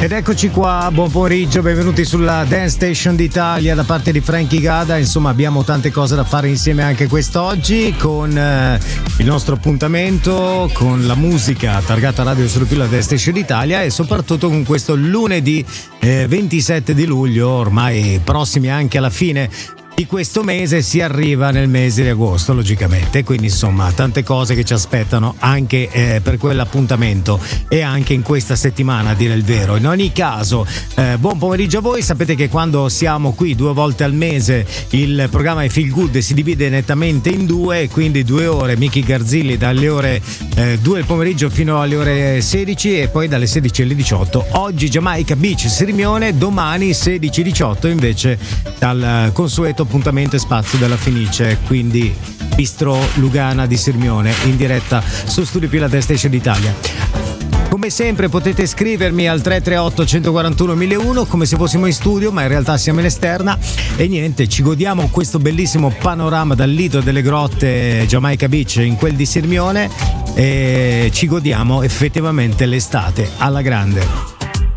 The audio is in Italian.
Ed eccoci qua, buon pomeriggio, benvenuti sulla Dance Station d'Italia da parte di Frankie Gada. Insomma, abbiamo tante cose da fare insieme anche quest'oggi con il nostro appuntamento con la musica targata Radio Solo più la Dance Station d'Italia e soprattutto con questo lunedì 27 di luglio, ormai prossimi anche alla fine di questo mese, si arriva nel mese di agosto logicamente, quindi insomma tante cose che ci aspettano anche per quell'appuntamento e anche in questa settimana, a dire il vero. In ogni caso buon pomeriggio a voi. Sapete che quando siamo qui 2 volte al mese il programma I Feel Good si divide nettamente in 2, quindi 2 ore Miki Garzilli dalle ore 2 del pomeriggio fino alle ore 16 e poi dalle 16 alle 18. Oggi Jamaica Beach Sirmione, domani 16-18 invece dal consueto appuntamento e spazio della Fenice, quindi Bistro Lugana di Sirmione, in diretta su Studio Più la Dance Station d'Italia. Come sempre potete scrivermi al 338 141 1001 come se fossimo in studio, ma in realtà siamo in esterna. E niente, ci godiamo questo bellissimo panorama dal lido delle grotte Jamaica Beach in quel di Sirmione e ci godiamo effettivamente l'estate alla grande.